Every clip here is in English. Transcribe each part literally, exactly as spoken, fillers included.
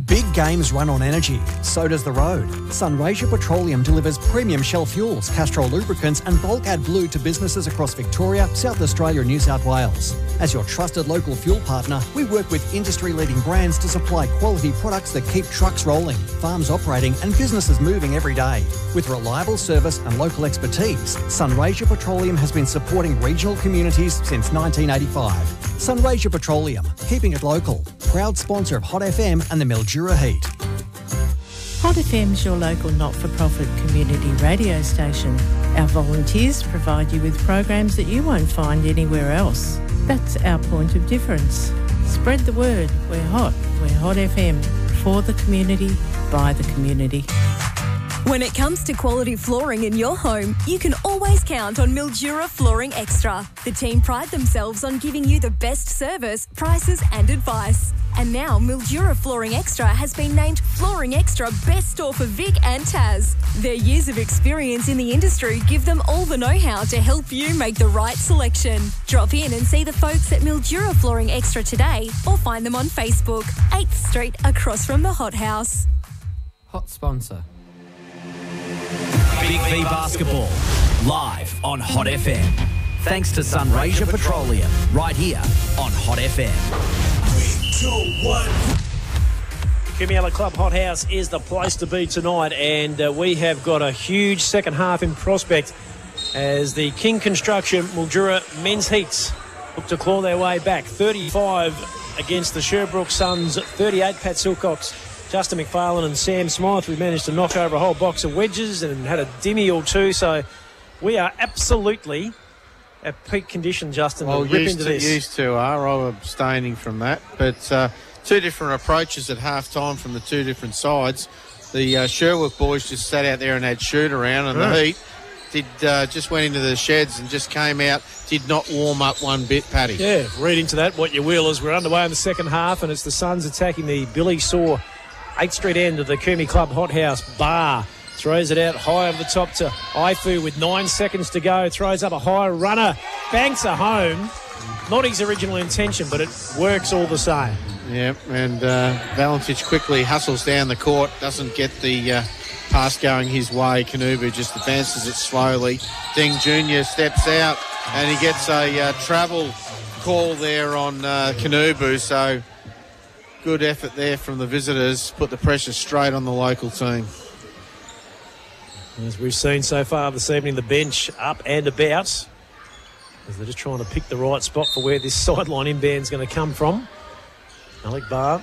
Big games run on energy, so does the road. Sunraysia Petroleum delivers premium Shell fuels, Castrol lubricants and bulk AdBlue to businesses across Victoria, South Australia and New South Wales. As your trusted local fuel partner, we work with industry-leading brands to supply quality products that keep trucks rolling, farms operating and businesses moving every day. With reliable service and local expertise, Sunraysia Petroleum has been supporting regional communities since nineteen eighty-five. Sunraysia Petroleum, keeping it local. Proud sponsor of Hot F M and the Mildura Heat. Hot F M's your local not-for-profit community radio station. Our volunteers provide you with programs that you won't find anywhere else. That's our point of difference. Spread the word. We're hot. We're Hot F M. For the community, by the community. When it comes to quality flooring in your home, you can always count on Mildura Flooring Extra. The team pride themselves on giving you the best service, prices and advice. And now Mildura Flooring Extra has been named Flooring Extra Best Store for Vic and Taz. Their years of experience in the industry give them all the know-how to help you make the right selection. Drop in and see the folks at Mildura Flooring Extra today or find them on Facebook, eighth Street across from the Hot House. Hot sponsor. Big V Basketball, live on Hot F M. Thanks to Sunraysia Petroleum, right here on Hot F M. Three, two, one. Kumiella Club Hot House is the place to be tonight, and uh, we have got a huge second half in prospect as the King Construction Mildura men's heats look to claw their way back. thirty-five against the Sherbrooke Suns, thirty-eight Pat Silcox. Justin McFarlane and Sam Smythe, we managed to knock over a whole box of wedges and had a dimmy or two. So we are absolutely at peak condition, Justin. Well, to rip used, into to, this. used to are. I'm abstaining from that. But uh, two different approaches at half-time from the two different sides. The uh, Sherwood boys just sat out there and had shoot around, and yeah. the Heat did uh, just went into the sheds and just came out, did not warm up one bit, Paddy. Yeah, read into that what you will, as we're underway in the second half, and it's the Suns attacking the Billy Saw eighth Street end of the Coombe Club Hot House bar. Throws it out high over the top to Ifu with nine seconds to go. Throws up a high runner. Banks are home. Not his original intention, but it works all the same. Yeah, and uh, Valentich quickly hustles down the court. Doesn't get the uh, pass going his way. Kanubu just advances it slowly. Deng Junior steps out and he gets a uh, travel call there on uh, Kanubu. So good effort there from the visitors. Put the pressure straight on the local team. As we've seen so far this evening, the bench up and about, as they're just trying to pick the right spot for where this sideline inbound's going to come from. Alec Barr.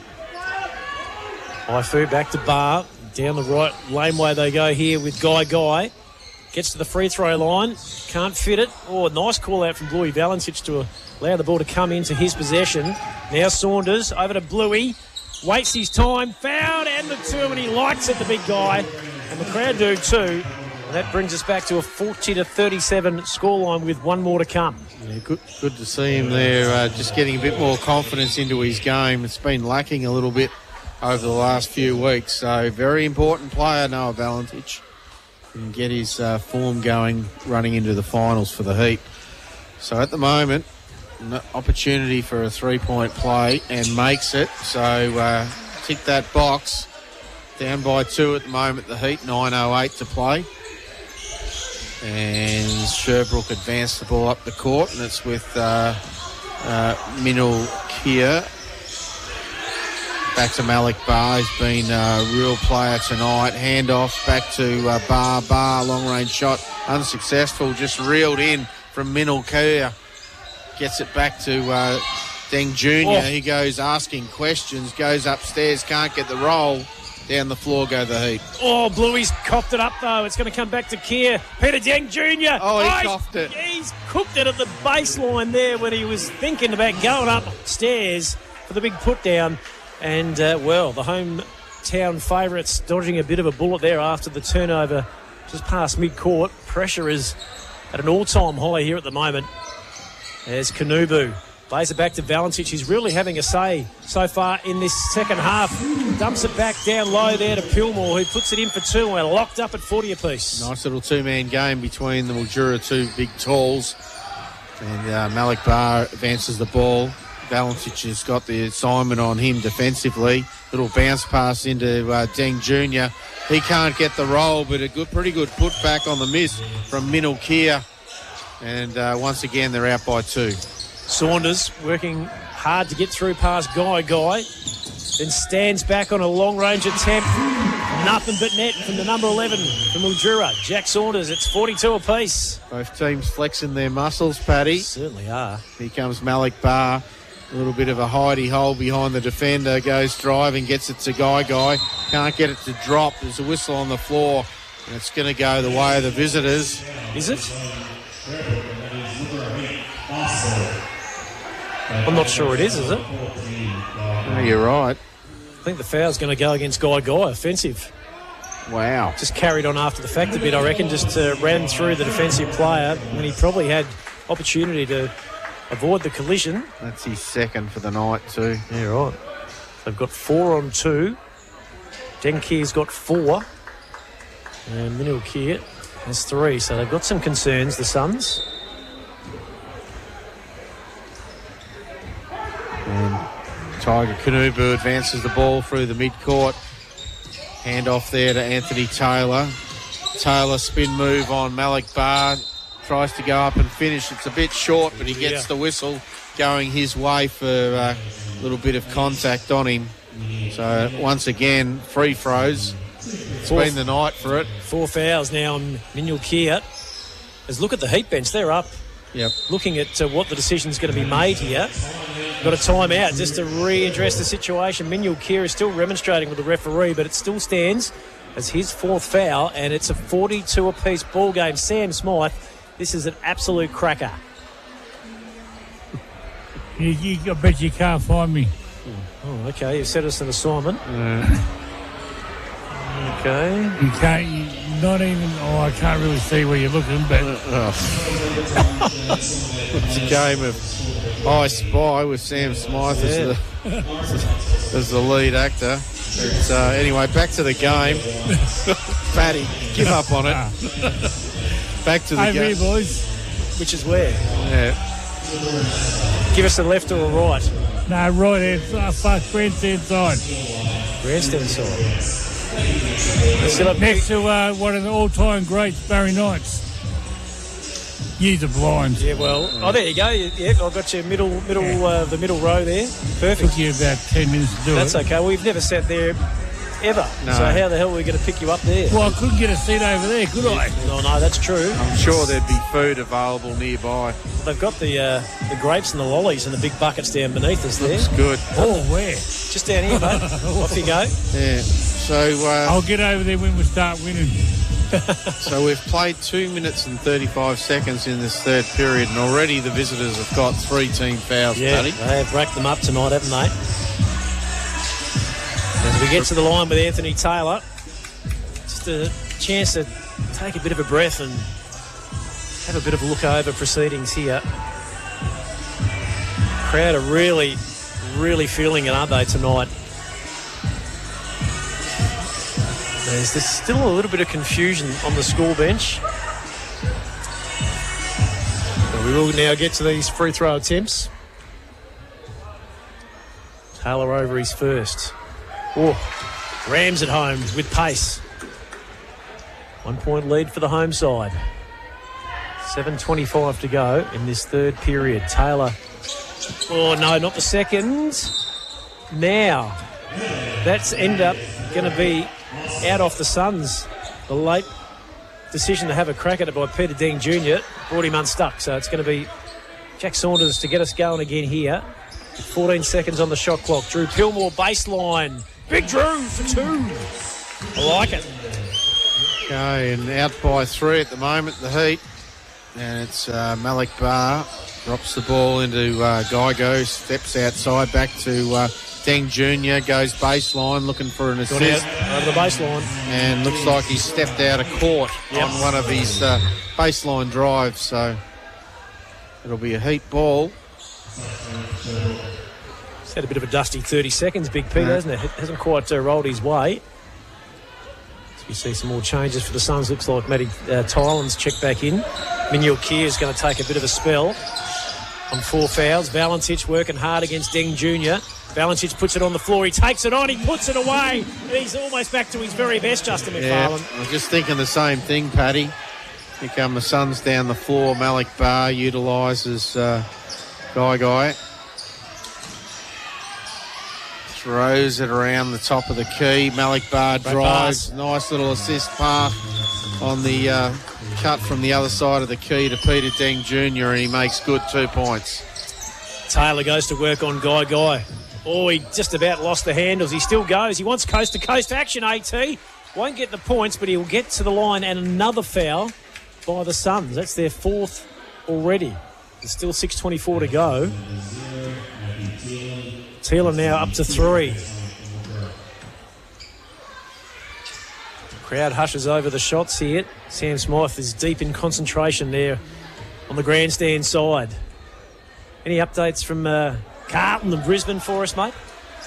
Ifu back to Barr. Down the right laneway they go here with Guy Guy. Gets to the free throw line. Can't fit it. Oh, nice call out from Bluey Valentich to allow the ball to come into his possession. Now Saunders over to Bluey. Waits his time. Fouled and the two, and he likes it, the big guy. And the crowd do too. And that brings us back to a forty to thirty-seven scoreline with one more to come. Yeah, good, good to see him there, uh, just getting a bit more confidence into his game. It's been lacking a little bit over the last few weeks. So very important player, Noah Valentich. And get his uh, form going running into the finals for the Heat. So at the moment, an opportunity for a three-point play and makes it. So uh, tick that box. Down by two at the moment, the Heat, nine oh eight to play. And Sherbrooke advanced the ball up the court, and it's with uh, uh, Minul Kia. Back to Malik Barr. He's been a real player tonight. Handoff back to uh, Barr. Barr, long-range shot, unsuccessful. Just reeled in from Minul Kia. Gets it back to uh, Deng Junior Oh. He goes asking questions, goes upstairs, can't get the roll. Down the floor go the Heat. Oh, Bluey's coughed it up, though. It's going to come back to Keir. Peter Deng Junior Oh, he oh, coughed it. He's cooked it at the baseline there when he was thinking about going upstairs for the big put-down. And, uh, well, the hometown favourites dodging a bit of a bullet there after the turnover just past mid-court. Pressure is at an all-time high here at the moment. There's Kanubu. Plays it back to Valentich. He's really having a say so far in this second half. Dumps it back down low there to Pillmore, who puts it in for two. We're locked up at forty apiece. Nice little two-man game between the Mildura two big talls. And uh, Malik Barr advances the ball. Valentich has got the assignment on him defensively. Little bounce pass into uh, Deng Junior He can't get the roll, but a good, pretty good put back on the miss from Minil Kia. And uh, once again, they're out by two. Saunders working hard to get through past Guy Guy. Then stands back on a long-range attempt. Nothing but net from the number eleven from Mildura. Jack Saunders, it's forty-two apiece. Both teams flexing their muscles, Paddy. Certainly are. Here comes Malik Barr. A little bit of a hidey hole behind the defender. Goes driving, gets it to Guy Guy. Can't get it to drop. There's a whistle on the floor. And it's going to go the way of the visitors. Is it? I'm not sure it is, is it? Oh, you're right. I think the foul's going to go against Guy Guy, offensive. Wow. Just carried on after the fact a bit, I reckon, just uh, ran through the defensive player when he probably had opportunity to avoid the collision. That's his second for the night too. Yeah, right. They've got four on two. Denkir's got four. And Minil Kier has three. So they've got some concerns, the Suns. And Tiger Kanubu advances the ball through the mid-court. Hand off there to Anthony Taylor. Taylor spin move on Malik Barr. Tries to go up and finish. It's a bit short, but he gets Yeah. the whistle going his way for uh, a little bit of contact on him. So once again, free throws. It's Fourth. been the night for it. Four fouls now on Minil Kier. As look at the heat bench, they're up. Yep. Looking at uh, what the decision's going to be made here. Got a timeout just to readdress the situation. Minil Kier is still remonstrating with the referee, but it still stands as his fourth foul, and it's a forty-two apiece ball game. Sam Smythe, this is an absolute cracker. You, you, I bet you can't find me. Oh, okay. You've set us an assignment. Uh, Okay. You can't, you, not even, oh, I can't really see where you're looking, but oh. It's a game of I Spy with Sam Smythe as, the, as the lead actor. It's, uh, anyway, back to the game. Paddy, give up on it. Back to the over game. here, boys. Which is where? Yeah. Give us a left or a right. No, right hand side, fuck, grandstand side. Grandstand side. Still up Next to uh, one of the all-time greats, Barry Knights. Years of blinds. Yeah, well, oh, there you go. Yeah, I've got your middle, middle, uh, the middle row there. Perfect. Took you about ten minutes to do That's it. okay. We've never sat there ever. No. So how the hell are we going to pick you up there? Well, I couldn't get a seat over there, could I? Oh, no, that's true. I'm sure there'd be food available nearby. They've got the uh, the grapes and the lollies and the big buckets down beneath us there. It's good. Oh, where? Just down here, mate. Off you go. Yeah. So, uh, I'll get over there when we start winning. so we've played two minutes and thirty-five seconds in this third period, and already the visitors have got three team fouls, Yeah, Paddy. they have racked them up tonight, haven't they? As we get to the line with Anthony Taylor, just a chance to take a bit of a breath and have a bit of a look over proceedings here. Crowd are really, really feeling it, aren't they, tonight? There's, there's still a little bit of confusion on the school bench. But we will now get to these free throw attempts. Taylor over his first. Oh, Rams at home with pace. One point lead for the home side. seven twenty-five to go in this third period. Taylor. Oh, no, not the second. Now, that's end up going to be out off the Suns. The late decision to have a crack at it by Peter Deng Junior brought him unstuck. So it's going to be Jack Saunders to get us going again here. fourteen seconds on the shot clock. Drew Pillmore baseline. Big Drew for two. I like it. Okay, and out by three at the moment, the Heat. And it's uh, Malik Barr. Drops the ball into uh, Geigo. Steps outside back to uh, Deng Junior Goes baseline looking for an Got assist. out over the baseline. And looks like he stepped out of court Yep. on one of his uh, baseline drives. So it'll be a Heat ball. He's had a bit of a dusty thirty seconds, Big Pete, Yeah. hasn't it? Hasn't quite uh, rolled his way. As we see some more changes for the Suns. Looks like Matty uh, Tylan's checked back in. Minil Kier is going to take a bit of a spell. on four fouls. Valentich working hard against Deng Junior Valentich puts it on the floor. He takes it on. He puts it away. He's almost back to his very best, Justin McFarlane. Yeah, I was just thinking the same thing, Paddy. Here come the Suns down the floor. Malik Barr utilises uh, Guy Guy. Throws it around the top of the key. Malik Barr drives. Nice little assist pass on the uh, cut from the other side of the key to Peter Deng Junior, and he makes good two points. Taylor goes to work on Guy Guy. Oh, he just about lost the handles. He still goes. He wants coast-to-coast action, AT. Won't get the points, but he'll get to the line, and another foul by the Suns. That's their fourth already. There's still six twenty-four to go. Taylor now up to three. Crowd hushes over the shots here. Sam Smythe is deep in concentration there on the grandstand side. Any updates from uh, Carlton and Brisbane for us, mate?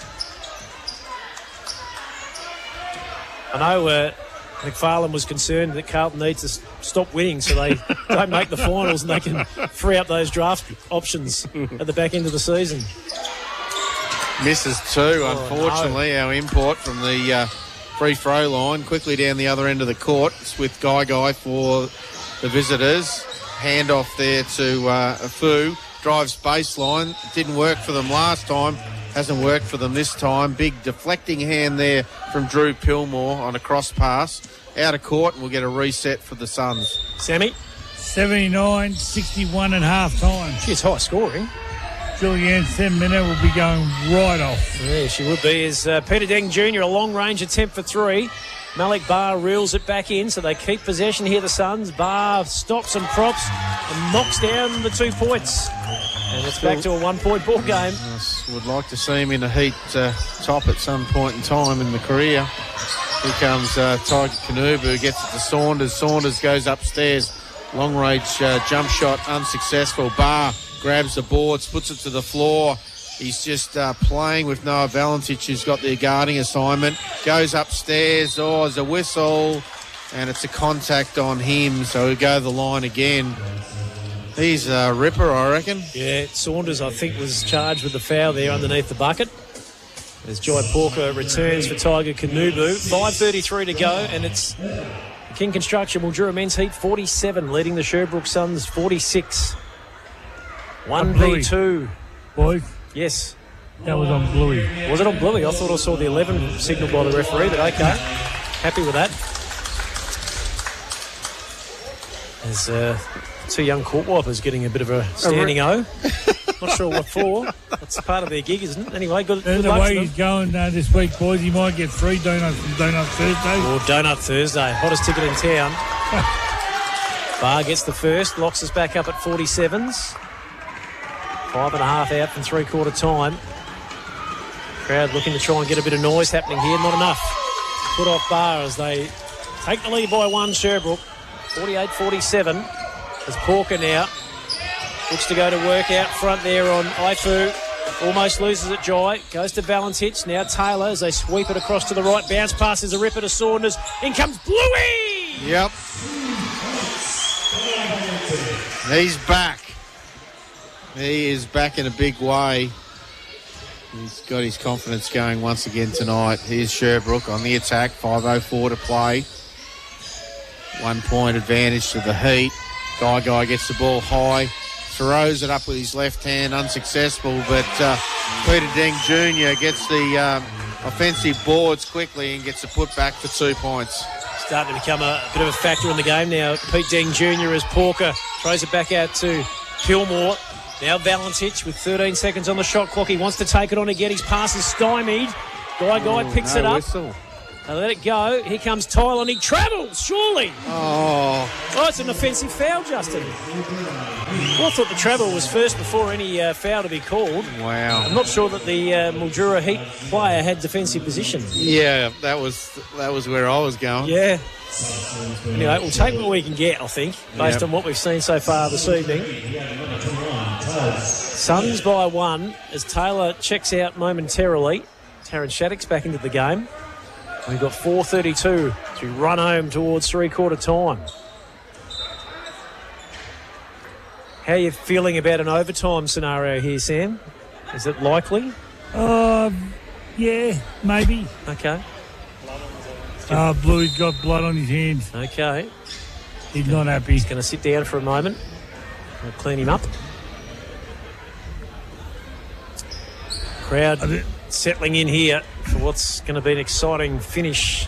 I know uh, McFarlane was concerned that Carlton needs to s- stop winning so they don't make the finals and they can free up those draft options at the back end of the season. Misses two, oh, unfortunately. No. Our import from the uh, free throw line quickly down the other end of the court. It's with Guy Guy for the visitors. Handoff there to uh, Afu. Drives baseline. Didn't work for them last time. Hasn't worked for them this time. Big deflecting hand there from Drew Pillmore on a cross pass. Out of court, and we'll get a reset for the Suns. Sammy? seventy-nine sixty-one at half time. She's high scoring. Julianne Seminette will be going right off. Yeah, she would be. As uh, Peter Deng Junior, a long-range attempt for three. Malik Barr reels it back in, so they keep possession here, the Suns. Barr stops and props and knocks down the two points. And it's back to a one-point ball game. I would like to see him in a heat uh, top at some point in time in the career. Here comes uh, Tiger Kanubu, gets it to Saunders. Saunders goes upstairs. Long-range uh, jump shot, unsuccessful. Barr grabs the boards, puts it to the floor. He's just uh, playing with Noah Valentich, who's got the guarding assignment. Goes upstairs. Oh, there's a whistle, and it's a contact on him, so he'll go to the line again. He's a ripper, I reckon. Yeah, Saunders, I think, was charged with the foul there underneath the bucket. As Jai Porker returns for Tiger Kanubu. five thirty-three to go, and it's King Construction Mildura Men's Heat forty-seven, leading the Sherbrooke Suns forty-six. one v two. Boys. Yes. That was on Bluey. Was it on Bluey? I thought I saw the eleven signal by the referee, but okay. Happy with that. There's uh, two young court wipers getting a bit of a standing O. Not sure what for. That's part of their gig, isn't it? Anyway, good, good the luck way to he's going uh, this week, boys, he might get free donuts from Donut Thursday. Or Donut Thursday. Hottest ticket in town. Barr gets the first, locks us back up at forty-sevens. Five and a half out from three-quarter time. Crowd looking to try and get a bit of noise happening here. Not enough. Put off Barr as they take the lead by one, Sherbrooke. forty-eight forty-seven. As Porker now looks to go to work out front there on Ifu. Almost loses it, Jai. Goes to Valentich. Now Taylor as they sweep it across to the right. Bounce passes a ripper to Saunders. In comes Bluey! Yep. He's back. He is back in a big way. He's got his confidence going once again tonight. Here's Sherbrooke on the attack. five oh four to play. One point advantage to the Heat. Guy Guy gets the ball high. Throws it up with his left hand. Unsuccessful, but uh, Peter Deng Junior gets the um, offensive boards quickly and gets a put back for two points. Starting to become a bit of a factor in the game now. Pete Deng Junior as Porker throws it back out to Pillmore. Now Valentich with thirteen seconds on the shot clock. He wants to take it on again. His pass is stymied. Guy Guy Ooh, picks no it up. Whistle. They let it go. Here comes Tyler and he travels, surely. Oh. Oh, it's an offensive foul, Justin. Well, I thought the travel was first before any uh, foul to be called. Wow. I'm not sure that the uh, Mildura Heat player had defensive position. Yeah, that was that was where I was going. Yeah. Anyway, we'll take what we can get, I think, based Yep. on what we've seen so far this evening. Suns by one as Taylor checks out momentarily. Taryn Shattuck's back into the game. We've got four thirty-two to run home towards three-quarter time. How are you feeling about an overtime scenario here, Sam? Is it likely? Uh, yeah, maybe. Okay. Uh, Bluey's got blood on his hands. Okay. He's not happy. He's going to sit down for a moment. We'll clean him up. Crowd settling in here for what's going to be an exciting finish.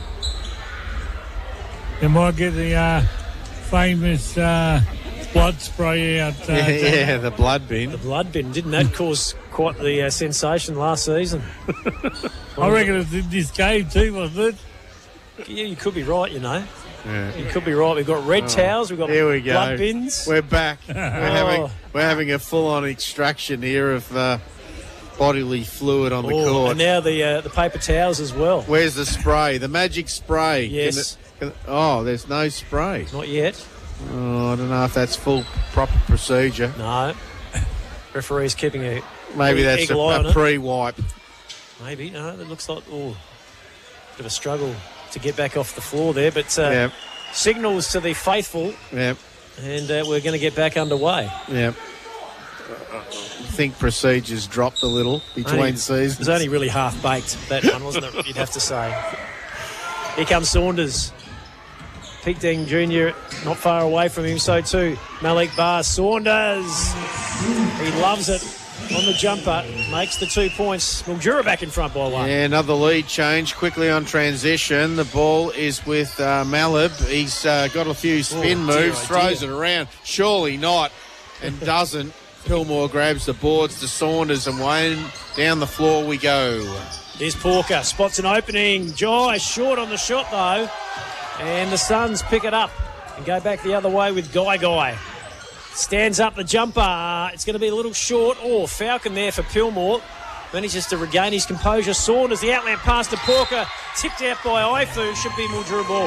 They might get the uh, famous uh, blood spray out. Uh, yeah, yeah, the blood bin. The blood bin. Didn't that cause quite the uh, sensation last season? I reckon it was in this game too, wasn't it? Yeah, you could be right, you know. Yeah. You could be right. We've got red Oh, towels. We've got here we go. blood bins. We're back. We're, having, Oh. we're having a full-on extraction here of uh, bodily fluid on the Oh, court. and now the uh, the paper towels as well. Where's the spray? The magic spray. Yes. Can it, can, oh, there's no spray. Not yet. Oh, I don't know if that's full proper procedure. No. Referee's keeping a Maybe that's a, eagle eye on a it. pre-wipe. Maybe. No, it looks like oh, bit of a struggle to get back off the floor there, but uh, Yep. signals to the faithful, Yep. and uh, we're going to get back underway. Yep. I think procedures dropped a little between Only- seasons. It was only really half-baked, that one, wasn't it? You'd have to say. Here comes Saunders. Pete Deng Junior not far away from him, so too Malik Barr. Saunders, he loves it on the jumper, makes the two points. Mildura back in front by one. Yeah, another lead change quickly on transition. The ball is with uh, Malib. He's uh, got a few spin Oh, dear, moves, oh, throws dear. it around. Surely not, and doesn't. Pillmore grabs the boards to Saunders, and Wayne, down the floor we go. Here's Porker, spots an opening. Jai short on the shot though, and the Suns pick it up and go back the other way with Guy Guy. Stands up the jumper. It's going to be a little short. Oh, Falcon there for Pillmore. Manages to regain his composure. Saunders, the outlet pass to Porker. Tipped out by Ifu. Should be Mildura ball.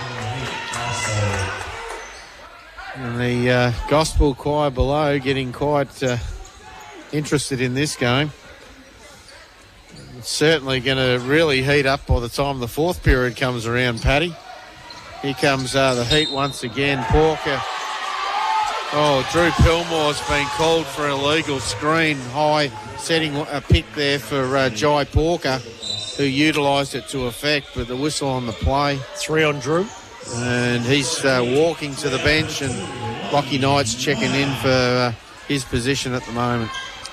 And the uh, gospel choir below getting quite uh, interested in this game. It's certainly going to really heat up by the time the fourth period comes around, Paddy. Here comes uh, the heat once again. Porker. Oh, Drew Pillmore's been called for an illegal screen high, setting a pick there for uh, Jai Porker, who utilised it to effect with the whistle on the play. Three on Drew. And he's uh, walking to the bench, and Lockie Knight's checking in for uh, his position at the moment.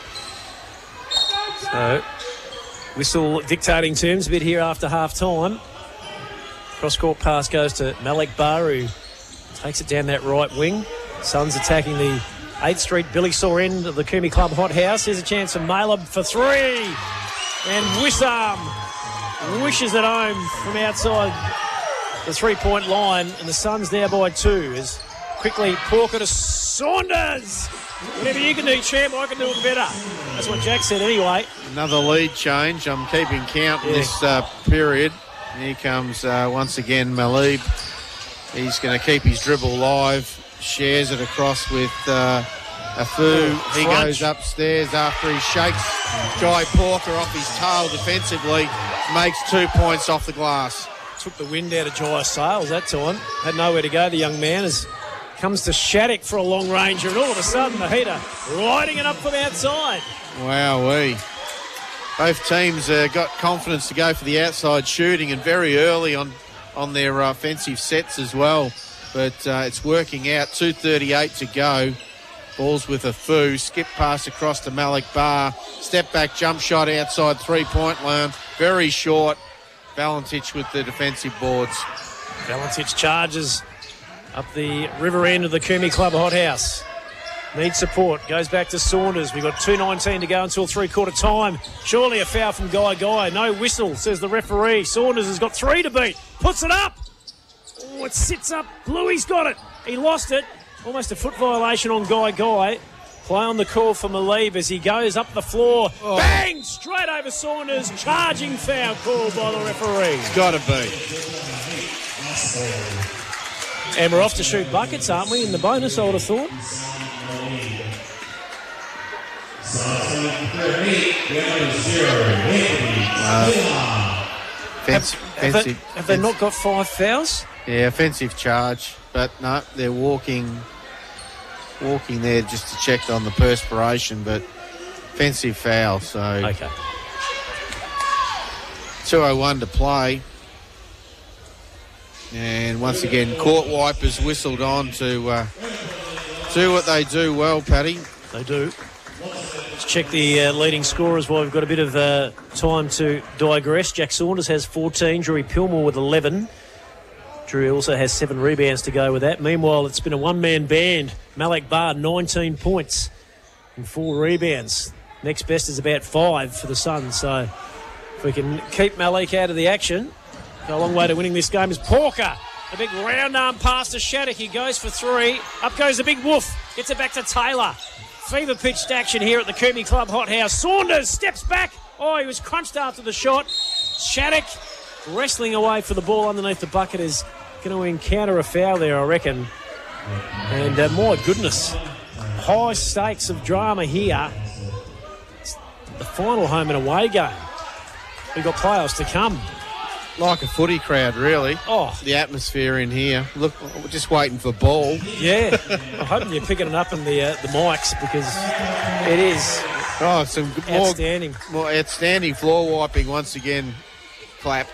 So, whistle dictating terms a bit here after half time. Cross-court pass goes to Malik Barr, who takes it down that right wing. Suns attacking the eighth Street Billy Saw end of the Coombe Club Hot House. Here's a chance for Maleb for three. And Wissam wishes it home from outside the three-point line, and the Suns there by two. As quickly Porker to Saunders. Whatever you can do, champ, I can do it better. That's what Jack said anyway. Another lead change. I'm keeping count in Yeah. this uh, period. Here comes uh, once again Malib. He's going to keep his dribble live. Shares it across with uh, Afu. Oh, he crunch. goes upstairs after he shakes Jai Porker off his tail defensively. Makes two points off the glass. Took the wind out of Jai's sails that time. Had nowhere to go, the young man, as comes to Shattuck for a long ranger, and all of a sudden the heater lighting it up from outside. Wowee. Both teams uh, got confidence to go for the outside shooting, and very early on, on their uh, offensive sets as well. But uh, it's working out. two thirty-eight to go. Ball's with Afu. Skip pass across to Malik Barr. Step back jump shot outside three-point line. Very short. Valentich with the defensive boards. Valentich charges up the river end of the Coombe Club Hot House. Needs support. Goes back to Saunders. We've got two nineteen to go until three-quarter time. Surely a foul from Guy Guy. No whistle, says the referee. Saunders has got three to beat. Puts it up. Oh, it sits up. Bluey's got it. He lost it. Almost a foot violation on Guy Guy. Play on the call for Malib as he goes up the floor. Oh. Bang! Straight over Saunders. Charging foul called by the referee. Got to be. And we're off to shoot buckets, aren't we, in the bonus, I would have thought. Uh, fence, Have, they, offensive, have they fence- not got five fouls? Yeah, offensive charge. But no, they're walking walking there just to check on the perspiration, but offensive foul. So Okay. two oh one to play. And once again, court wipers whistled on to uh, do what they do well, Paddy. They do. Let's check the uh, leading scorers while we've got a bit of uh, time to digress. Jack Saunders has fourteen, Drew Pilmore with eleven. Drew also has seven rebounds to go with that. Meanwhile, it's been a one-man band. Malik Barr, nineteen points and four rebounds. Next best is about five for the Suns. So if we can keep Malik out of the action, go a long way to winning this game. Is Porker. A big round arm pass to Shattuck. He goes for three. Up goes the big woof. Gets it back to Taylor. Fever pitched action here at the Coombe Club Hothouse. Saunders steps back. Oh, he was crunched after the shot. Shattuck wrestling away for the ball underneath the bucket is going to encounter a foul there, I reckon. And uh, my goodness, high stakes of drama here. It's the final home and away game. We've got playoffs to come. Like a footy crowd, really. Oh, the atmosphere in here. Look, we're just waiting for ball. Yeah, I'm hoping you're picking it up in the uh, the mics because it is. Oh, some more, outstanding, more outstanding floor wiping once again. Clapped.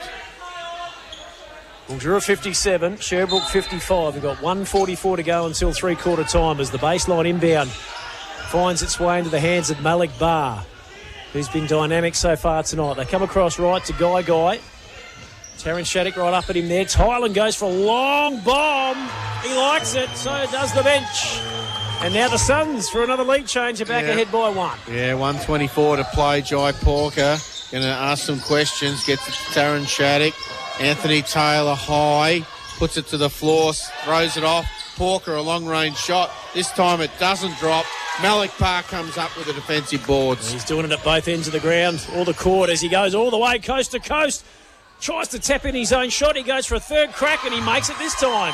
Mildura fifty-seven, Sherbrooke fifty-five. We've got one forty-four to go until three-quarter time as the baseline inbound finds its way into the hands of Malik Barr, who's been dynamic so far tonight. They come across right to Guy Guy. Terrence Shattuck right up at him there. Tylan goes for a long bomb. He likes it, so does the bench. And now the Suns, for another lead change, are back yeah. ahead by one. Yeah, one twenty-four to play. Jai Porker going to ask some questions. Gets it to Terrence Shattuck. Anthony Taylor high. Puts it to the floor. Throws it off. Porker, a long-range shot. This time it doesn't drop. Malik Barr comes up with the defensive boards. He's doing it at both ends of the ground, or the court, as he goes all the way coast to coast. Tries to tap in his own shot. He goes for a third crack and he makes it this time.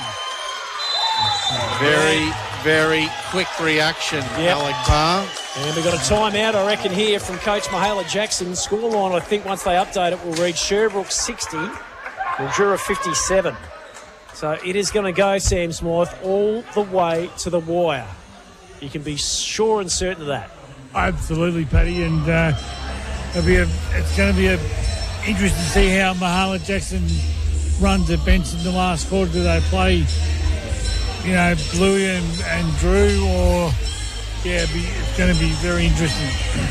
Very, very quick reaction, yep. Malik Barr. And we've got a timeout, I reckon, here from Coach Mahala Jackson. Scoreline, I think, once they update it, will read Sherbrooke sixty, Mildura fifty-seven. So it is going to go, Sam Smythe, all the way to the wire. You can be sure and certain of that. Absolutely, Paddy. And uh, it'll be a, it's going to be a interesting to see how Mahala Jackson runs the bench in the last quarter. Do they play, you know, Bluey and, and Drew, or yeah, be, it's going to be very interesting.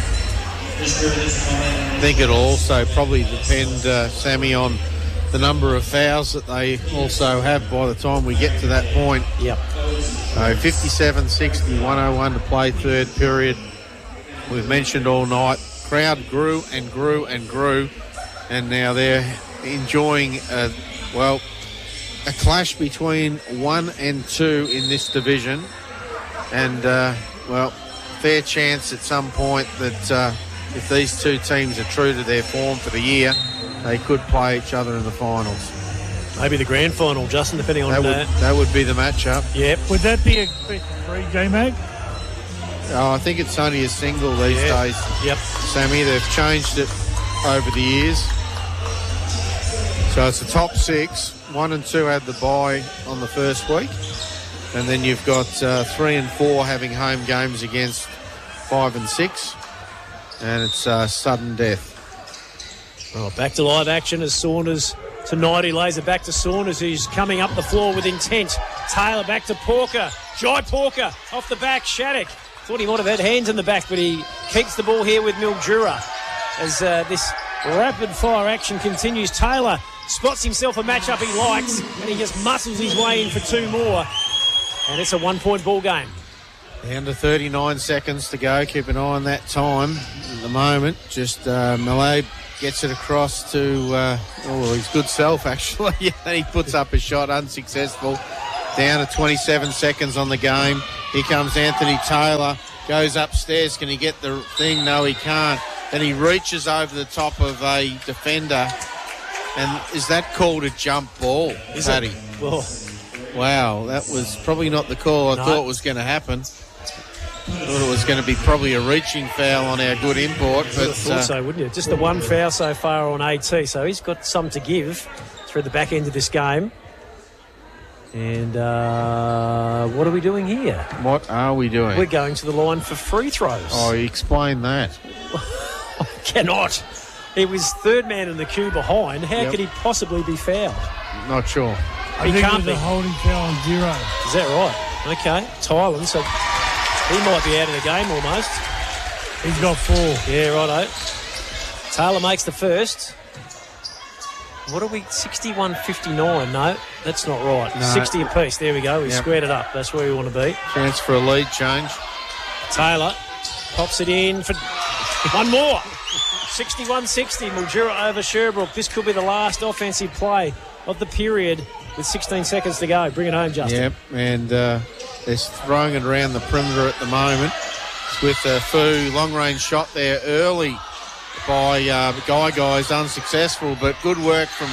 I think it'll also probably depend, uh, Sammy, on the number of fouls that they also have by the time we get to that point. Yep. So fifty-seven sixty, one oh one to play, third period. We've mentioned all night, crowd grew and grew and grew. And now they're enjoying, a, well, a clash between one and two in this division. And, uh, well, fair chance at some point that uh, if these two teams are true to their form for the year, they could play each other in the finals. Maybe the grand final, Justin, depending on that. Would, that. that would be the matchup. Yep. Would that be a best of three, J-Mag? Oh, I think it's only a single these yeah. days. Yep. Sammy, they've changed it over the years. So it's a top six. One and two had the bye on the first week. And then you've got uh, three and four having home games against five and six. And it's uh, sudden death. Well, back to live action as Saunders tonight. He lays it back to Saunders, who's coming up the floor with intent. Taylor back to Porker. Jai Porker off the back. Shattuck thought he might have had hands in the back, but he keeps the ball here with Mildura as uh, this rapid-fire action continues. Taylor spots himself a matchup he likes, and he just muscles his way in for two more. And it's a one-point ball game. Down to thirty-nine seconds to go. Keep an eye on that time at the moment. Just uh, Malay gets it across to uh, oh, his good self, actually. And he puts up a shot, unsuccessful. Down to twenty-seven seconds on the game. Here comes Anthony Taylor. Goes upstairs. Can he get the thing? No, he can't. Then he reaches over the top of a defender. And is that called a jump ball, is Paddy? It? Well, wow, that was probably not the call I no. thought was going to happen. Thought it was going to be probably a reaching foul on our good import. But, I thought uh, so, wouldn't you? Just the one foul so far on AT, so he's got some to give through the back end of this game. And uh, what are we doing here? What are we doing? We're going to the line for free throws. Oh, explain that. I cannot. He was third man in the queue behind. How Yep. could he possibly be fouled? Not sure. I He think can't it was be. a holding foul on zero. Is that right? Okay. Tylan, so he might be out of the game almost. He's got four. Yeah, righto. Taylor makes the first. What are we? sixty-one fifty-nine. No, that's not right. No. sixty apiece. There we go. We Yep. squared it up. That's where we want to be. Chance for a lead change. Taylor pops it in for one more. sixty-one sixty. Mildura over Sherbrooke. This could be the last offensive play of the period with sixteen seconds to go. Bring it home, Justin. Yep, and uh, they're throwing it around the perimeter at the moment with a Fu long-range shot there early by uh, Guy Guys, unsuccessful, but good work from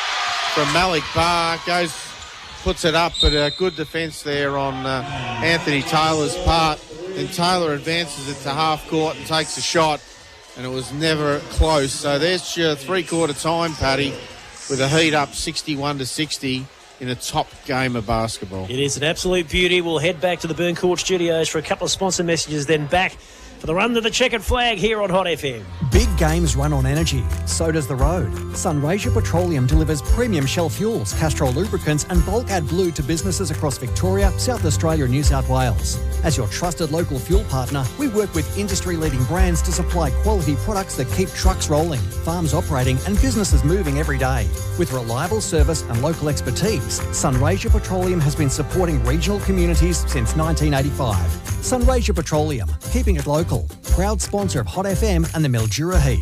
from Malik Barr. Goes, puts it up, but a good defence there on uh, Anthony Taylor's part. Then Taylor advances it to half court and takes a shot, and it was never close. So there's your three-quarter time, Paddy, with a heat up sixty-one to sixty in a top game of basketball. It is an absolute beauty. We'll head back to the Burn Court Studios for a couple of sponsor messages, then back for the run to the checkered flag here on Hot F M. Big games run on energy. So does the road. Sunraysia Petroleum delivers premium Shell fuels, Castrol lubricants and Bulkad Blue to businesses across Victoria, South Australia and New South Wales. As your trusted local fuel partner, we work with industry-leading brands to supply quality products that keep trucks rolling, farms operating and businesses moving every day. With reliable service and local expertise, Sunraysia Petroleum has been supporting regional communities since nineteen eighty-five. Sunraysia Petroleum, keeping it local. Proud sponsor of Hot F M and the Mildura Heat.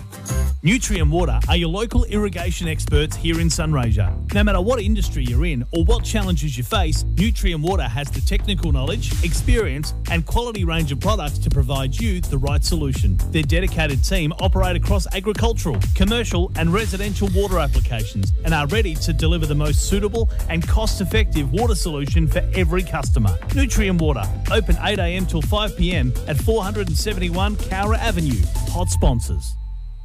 Nutrien Water are your local irrigation experts here in Sunraysia. No matter what industry you're in or what challenges you face, Nutrien Water has the technical knowledge, experience and quality range of products to provide you the right solution. Their dedicated team operate across agricultural, commercial and residential water applications and are ready to deliver the most suitable and cost-effective water solution for every customer. Nutrien Water, open eight a m till five p m at four seventy-one Cowra Avenue. Hot sponsors.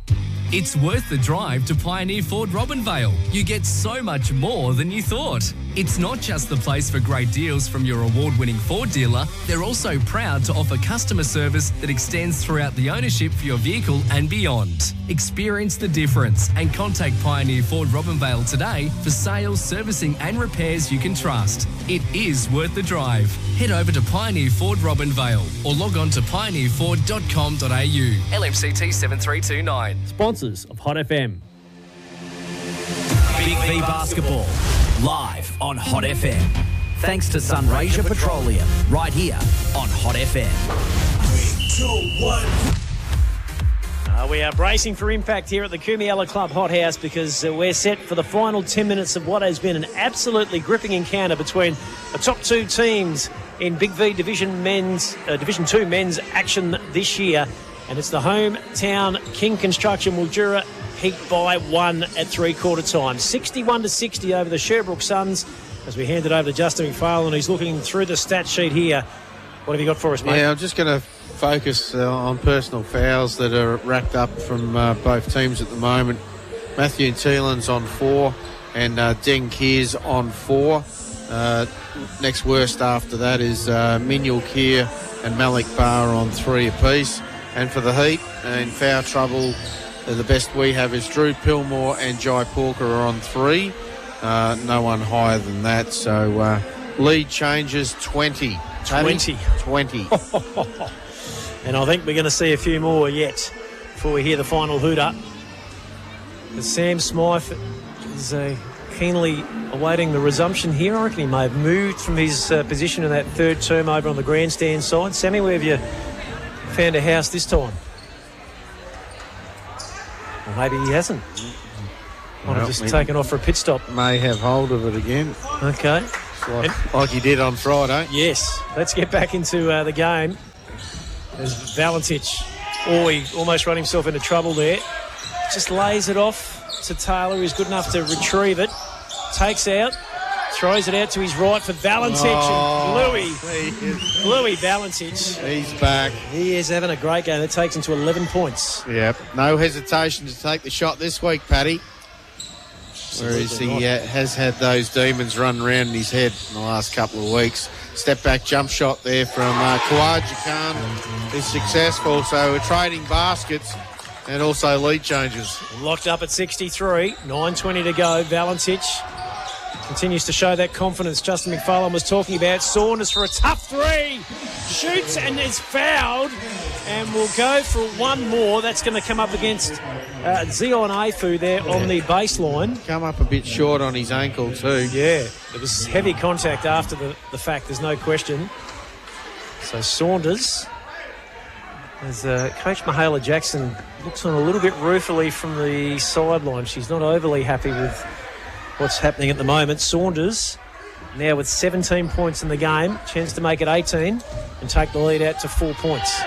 It's worth the drive to Pioneer Ford Robinvale. You get so much more than you thought. It's not just the place for great deals from your award-winning Ford dealer. They're also proud to offer customer service that extends throughout the ownership for your vehicle and beyond. Experience the difference and contact Pioneer Ford Robinvale today for sales, servicing and repairs you can trust. It is worth the drive. Head over to Pioneer Ford Robinvale or log on to pioneer ford dot com dot a u. L M C T seven three two nine. Sponsors of Hot F M. Big V Basketball, live on Hot F M. Thanks to Sunraysia Petroleum, right here on Hot F M. Three, two, one. Uh, we are bracing for impact here at the Kumiella Club Hot House because uh, we're set for the final ten minutes of what has been an absolutely gripping encounter between the top two teams in Big V Division men's uh, Division Two men's action this year, and it's the hometown King Construction Mildura Heat by one at three-quarter time, sixty-one to sixty over the Sherbrooke Suns. As we hand it over to Justin McFarlane, who's looking through the stat sheet here. What have you got for us, mate? Yeah, I'm just going to focus uh, on personal fouls that are racked up from uh, both teams at the moment. Matthew Thielen's on four and uh, Deng Keir's on four. Uh, next worst after that is uh, Minyul Keir and Malik Barr on three apiece. And for the Heat, uh, in foul trouble, uh, the best we have is Drew Pillmore and Jai Porker are on three. Uh, no one higher than that. So uh, lead changes twenty. twenty. twenty. And I think we're going to see a few more yet before we hear the final hoot-up. As Sam Smythe is uh, keenly awaiting the resumption here. I reckon he may have moved from his uh, position in that third term over on the grandstand side. Sammy, where have you found a house this time? Or maybe he hasn't. Might have Well, just we taken off for a pit stop. May have hold of it again. Okay. Like, like he did on Friday. Yes. Let's get back into uh, the game. As Valentich, oh, he almost run himself into trouble there. Just lays it off to Taylor, who's good enough to retrieve it. Takes out, throws it out to his right for Valentich. Oh, and Louis, Louis Valentich. He's back. He is having a great game. That takes him to eleven points. Yep. No hesitation to take the shot this week, Paddy. Absolutely. Whereas he uh, has had those demons run around in his head in the last couple of weeks. Step back jump shot there from uh, Khawaja Khan is successful. So we're trading baskets and also lead changes. Locked up at sixty-three, nine twenty to go. Valentich continues to show that confidence Justin McFarlane was talking about. Saunders for a tough three. Shoots and is fouled. And we'll go for one more. That's going to come up against uh, Zion Afu there yeah. on the baseline. Come up a bit short on his ankle too. Yeah, it was heavy contact after the, the fact, there's no question. So Saunders, as uh, Coach Mahala Jackson looks on a little bit ruefully from the sideline. She's not overly happy with what's happening at the moment. Saunders now with seventeen points in the game, chance to make it eighteen and take the lead out to four points.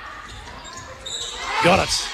Got it.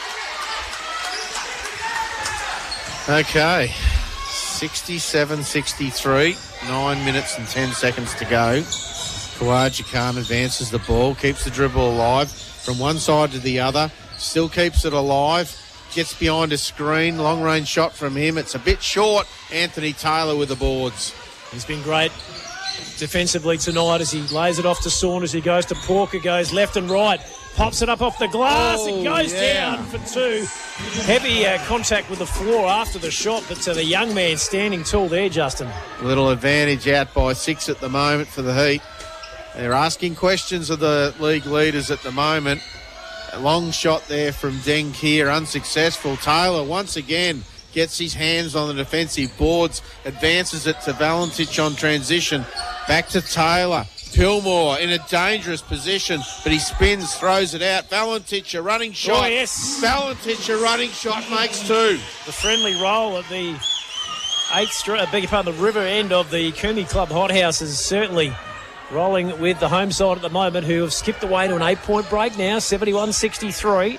Okay, sixty-seven sixty-three, nine minutes and ten seconds to go. Khawaja Khan advances the ball, keeps the dribble alive from one side to the other, still keeps it alive, gets behind a screen, long range shot from him. It's a bit short. Anthony Taylor with the boards. He's been great defensively tonight as he lays it off to Saunders. He goes to Porker, goes left and right, pops it up off the glass. Oh, it goes yeah. down for two. Heavy uh, contact with the floor after the shot, but uh, the young man standing tall there, Justin. Little advantage out by six at the moment for the Heat. They're asking questions of the league leaders at the moment. A long shot there from Deng Kier, unsuccessful. Taylor once again gets his hands on the defensive boards, advances it to Valentich on transition. Back to Taylor. Pillmore in a dangerous position, but he spins, throws it out. Valentich, a running shot. Oh, yes. Valentich, a running shot, makes two. The friendly roll at the eighth, stri- I beg your pardon, the river end of the Coombe Club Hothouse is certainly rolling with the home side at the moment, who have skipped away to an eight-point break now, seventy-one sixty-three.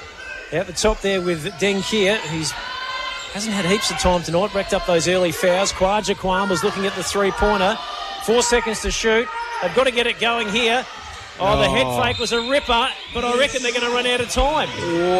Out the top there with Deng Kier, who's hasn't had heaps of time tonight, racked up those early fouls. Khawaja Khan was looking at the three-pointer. Four seconds to shoot. They've got to get it going here. Oh, oh, the head fake was a ripper, but I reckon they're going to run out of time.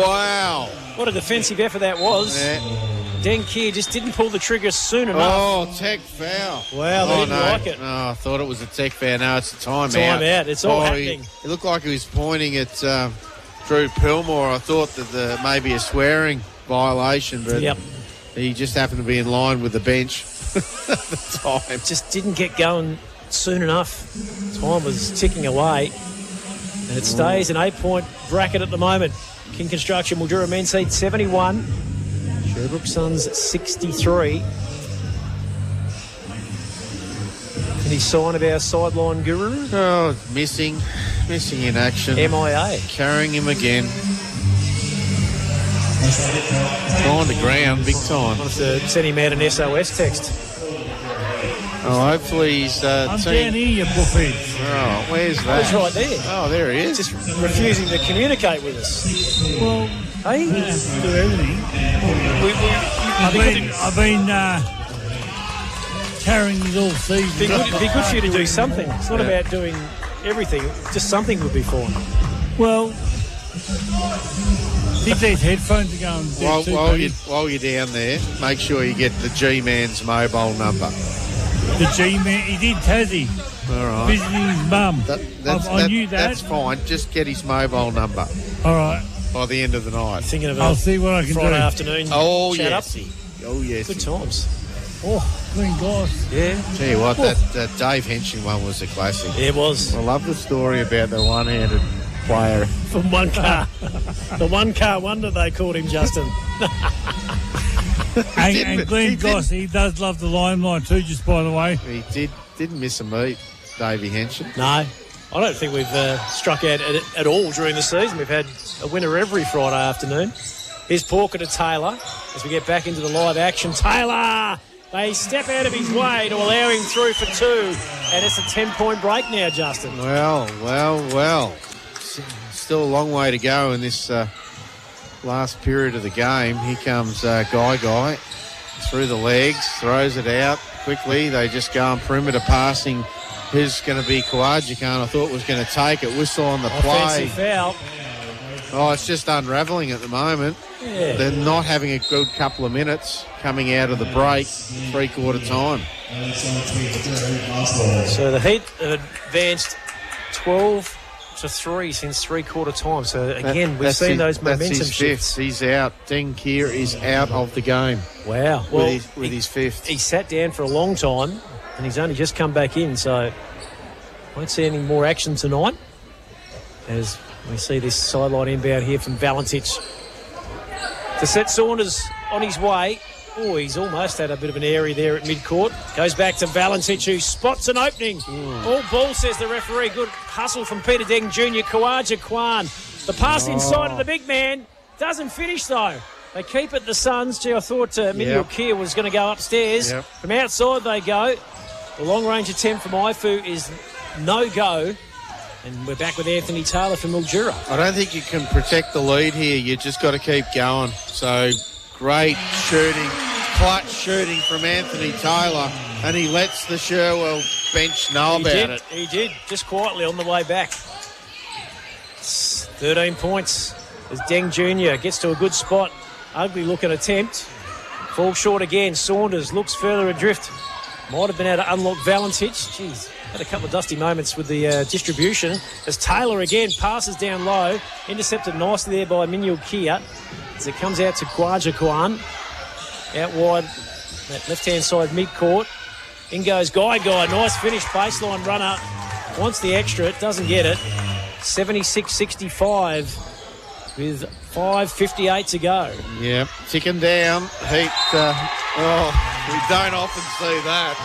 Wow. What a defensive effort that was. Yeah. Deng Kier just didn't pull the trigger soon enough. Oh, tech foul. Wow, they oh, didn't no. like it. No, I thought it was a tech foul. No, it's a timeout. Time out. It's all oh, happening. He, it looked like he was pointing at um, Drew Pillmore. I thought that the maybe a swearing violation, but yep. he just happened to be in line with the bench at the time. Just didn't get going soon enough. Time was ticking away. And it stays an eight-point bracket at the moment. King Construction Mildura men's seed seventy-one. Sherbrooke Suns sixty-three. Any sign of our sideline guru? Oh, missing. Missing in action. M I A. Carrying him again. Gone to ground, big time. I'll have to send him out an S O S text. Oh, hopefully he's uh, I'm team... down here, you buffet. Oh, where's that? He's right there. Oh, there he is. Just refusing to communicate with us. Well, hey? I have to do everything. We, we, I've been, I've been uh, carrying it all season. Be good, be good for you to do something. It's not yeah. about doing everything. Just something would be fine. Well, I think these headphones are going to while, too, while, buddy. you, while you're down there, make sure you get the G-Man's mobile number. The G-Man, he did Tassie. All right. Visiting his mum. That, that's, I, I that, knew that. That's fine. Just get his mobile number. All right. By the end of the night. Thinking of I'll see what I can Friday do. afternoon. Oh, chat yes. up. Oh, yes. Good times. Oh, clean glass. Yeah. Tell you what, that, that Dave Henshin one was a classic. Yeah, it was. I love the story about the one-handed player. From one car. The one-car wonder they called him, Justin. and, and Glenn he Goss, he does love the limelight too, just by the way. He did, didn't miss a meet, Davey Henshin. No. I don't think we've uh, struck out at, at all during the season. We've had a winner every Friday afternoon. Here's Porker to Taylor as we get back into the live action. Taylor! They step out of his way to allow him through for two. And it's a ten-point break now, Justin. Well, well, well. Still a long way to go in this uh, last period of the game. Here comes uh, Guy Guy through the legs, throws it out quickly. They just go on perimeter passing. Who's going to be Khawaja Khan? I thought was going to take it. Whistle on the play. Offensive foul. Oh, it's just unravelling at the moment. Yeah, Yeah. They're not having a good couple of minutes coming out of the break, three-quarter time. So the Heat have advanced twelve to three since three-quarter time. So, again, That- we've seen his, those momentum that's his shifts. fifth. He's out. Deng Kier is out of the game. Wow. Well, with his, with he, his fifth. he sat down for a long time, and he's only just come back in, so won't see any more action tonight as we see this sideline inbound here from Valentich to set Saunders on his way. Oh, he's almost had a bit of an area there at mid-court. Goes back to Valentich, who spots an opening. Mm. All ball, says the referee. Good hustle from Peter Deng Junior Kawaja Kwan. The pass Oh. inside of the big man. Doesn't finish, though. They keep it, the Suns. Gee, I thought uh, Miguel Yep. Kier was going to go upstairs. Yep. From outside they go. The long-range attempt from Ifu is no-go. And we're back with Anthony Taylor from Mildura. I don't think you can protect the lead here. You just got to keep going. So great shooting, clutch shooting from Anthony Taylor, and he lets the Sherwell bench know He about did, it. he did, just quietly on the way back. It's thirteen points as Deng Junior gets to a good spot. Ugly looking attempt. Falls short again. Saunders looks further adrift. Might have been able to unlock Valentich. Jeez, had a couple of dusty moments with the uh, distribution. As Taylor again passes down low. Intercepted nicely there by Minyo Kia. As it comes out to Kwaja Kwan. Out wide, that left-hand side mid-court. In goes Guy Guy. Nice finish, baseline runner. Wants the extra, doesn't get it. seventy-six sixty-five with five fifty-eight to go. Yeah, ticking down. Heat, uh, oh, we don't often see